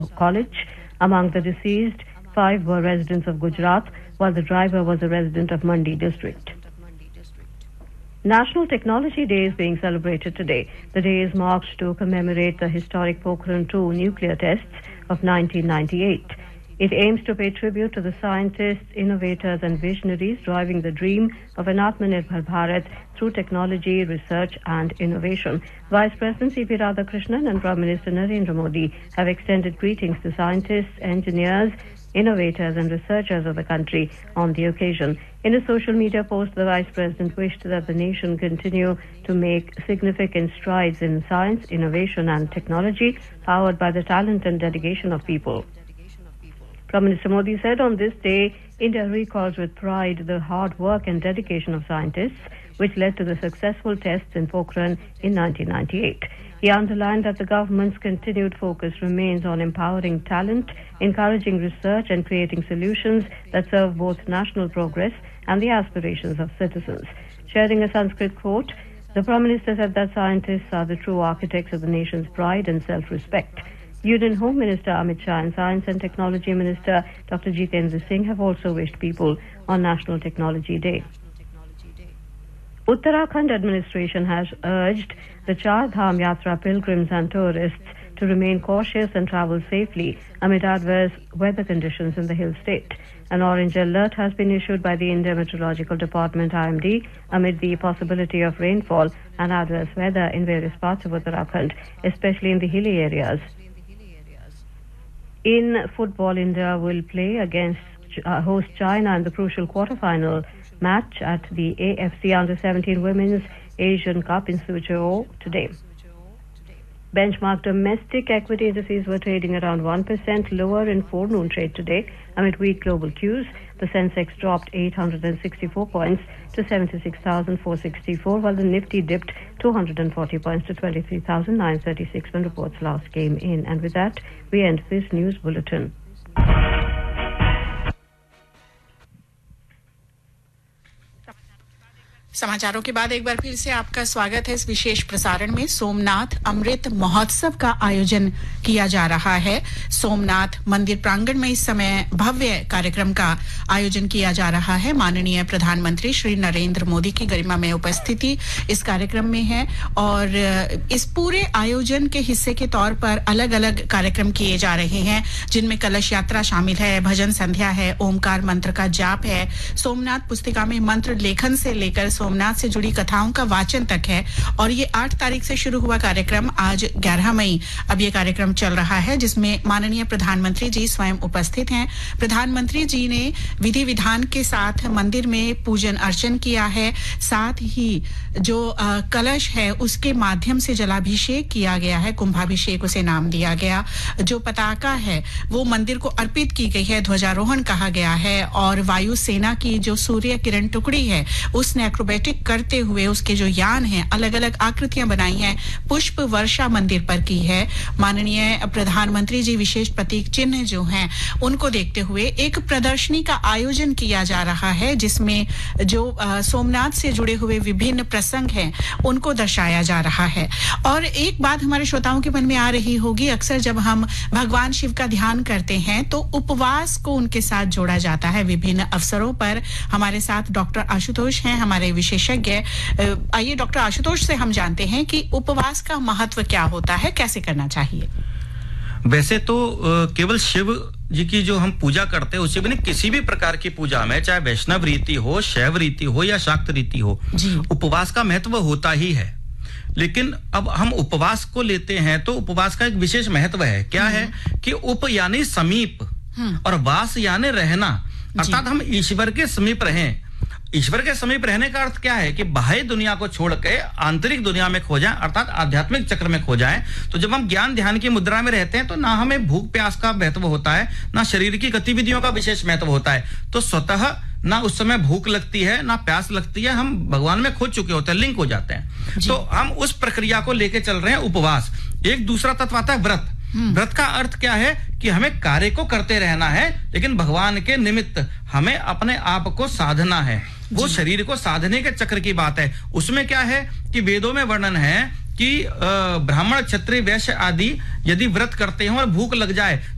College. Among the deceased, 5 were residents of Gujarat, while the driver was a resident of Mandi district. National Technology Day is being celebrated today. The day is marked to commemorate the historic Pokhran II nuclear tests of 1998. It aims to pay tribute to the scientists, innovators and visionaries driving the dream of an Atmanirbhar Bharat through technology, research and innovation. Vice President C.P. Radhakrishnan and Prime Minister Narendra Modi have extended greetings to scientists, engineers, innovators and researchers of the country on the occasion. In a social media post, the Vice President wished that the nation continue to make significant strides in science, innovation and technology, powered by the talent and dedication of people. Prime Minister Modi said on this day, India recalls with pride the hard work and dedication of scientists, which led to the successful tests in Pokhran in 1998. He underlined that the government's continued focus remains on empowering talent, encouraging research and creating solutions that serve both national progress and the aspirations of citizens. Sharing a Sanskrit quote, the Prime Minister said that scientists are the true architects of the nation's pride and self-respect. Union Home Minister Amit Shah and Science and Technology Minister Dr. Jitendra Singh have also wished people on National Technology Day. Uttarakhand administration has urged the Char Dham Yatra pilgrims and tourists to remain cautious and travel safely amid adverse weather conditions in the hill state. An orange alert has been issued by the India Meteorological Department IMD amid the possibility of rainfall and adverse weather in various parts of Uttarakhand, especially in the hilly areas. In football, India will play against host China in the crucial quarter-final match at the AFC Under-17 Women's Asian Cup in Suzhou today. Benchmark domestic equity indices were trading around 1% lower in forenoon trade today amid weak global cues. The Sensex dropped 864 points to 76,464, while the Nifty dipped 240 points to 23,936 when reports last came in. And with that, we end this news bulletin. समाचारों के बाद एक बार फिर से आपका स्वागत है इस विशेष प्रसारण में। सोमनाथ अमृत महोत्सव का आयोजन किया जा रहा है। सोमनाथ मंदिर प्रांगण में इस समय भव्य कार्यक्रम का आयोजन किया जा रहा है। माननीय प्रधानमंत्री श्री नरेंद्र मोदी की गरिमामय उपस्थिति इस कार्यक्रम में है और इस पूरे आयोजन के हिस्से के तौर पर अलग-अलग कार्यक्रम किए जा रहे हैं, जिनमें कलश यात्रा शामिल है, भजन संध्या है, ओमकार मंत्र का जाप है, सोमनाथ पुस्तिका में मंत्र लेखन से लेकर सोमनाथ से जुड़ी कथाओं का वाचन तक है। और ये 8 तारीख से शुरू हुआ कार्यक्रम आज 11 मई अब ये कार्यक्रम चल रहा है, जिसमें माननीय प्रधानमंत्री जी स्वयं उपस्थित हैं। प्रधानमंत्री जी ने विधि विधान के साथ मंदिर में पूजन अर्चन किया है, साथ ही जो कलश है उसके माध्यम से जलाभिषेक किया गया है, कुंभाभिषेक उसे नाम दिया गया। जो पताका है वो मंदिर को अर्पित की गई है, ध्वजारोहण कहा गया है और वायु सेना की जो सूर्य किरण टुकड़ी है उसने एक्रोबैटिक करते हुए उसके जो यान हैं अलग-अलग आकृतियां बनाई हैं, पुष्प वर्षा मंदिर पर की है। माननीय प्रधानमंत्री जी विशेष प्रतीक चिन्ह जो हैं उनको देखते हुए एक प्रदर्शनी का आयोजन किया जा रहा है, जिसमें जो सोमनाथ से जुड़े हुए विभिन्न प्रसंग हैं उनको दर्शाया जा रहा है। और एक बात हमारे श्रोताओं के मन में आ रही होगी, अक्सर जब हम भगवान शिव का ध्यान करते हैं तो उपवास को उनके साथ जोड़ा जाता है विभिन्न अवसरों पर। हमारे साथ डॉक्टर आशुतोष हैं, हमारे विशेषज्ञ। आइए डॉक्टर आशुतोष से हम जानते हैं कि उपवास का महत्व क्या होता है, कैसे करना चाहिए। वैसे तो केवल शिव जी की जो हम पूजा करते हैं, उससे भी नहीं, किसी भी प्रकार की पूजा में, चाहे वैष्णव रीति हो, शैव रीति हो या शाक्त रीति हो, उपवास का महत्व होता ही है। लेकिन अब हम उपवास को लेते हैं तो उपवास का एक विशेष महत्व है। क्या है कि उप यानी समीप और वास यानी रहना, अर्थात हम ईश्वर के समीप रहें। ईश्वर के समीप रहने का अर्थ क्या है कि बाह्य दुनिया को छोड़ के आंतरिक दुनिया में खो जाएं, अर्थात आध्यात्मिक चक्र में खो जाएं। तो जब हम ज्ञान ध्यान की मुद्रा में रहते हैं तो ना हमें भूख प्यास का महत्व होता है, ना शरीर की गतिविधियों का विशेष महत्व होता है। तो स्वतः ना उस समय भूख लगती है ना प्यास लगती है, हम भगवान में खो चुके होते हैं, लिंक हो जाते हैं। तो हम उस प्रक्रिया को लेके चल रहे हैं उपवास। एक दूसरा तत्व आता है व्रत। व्रत का अर्थ क्या है कि हमें कार्य को करते रहना है, लेकिन भगवान के निमित्त हमें अपने आप को साधना है। वो शरीर को साधने के चक्र की बात है। उसमें क्या है कि वेदों में वर्णन है कि ब्राह्मण क्षत्रिय वैश्य आदि यदि व्रत करते हैं और भूख लग जाए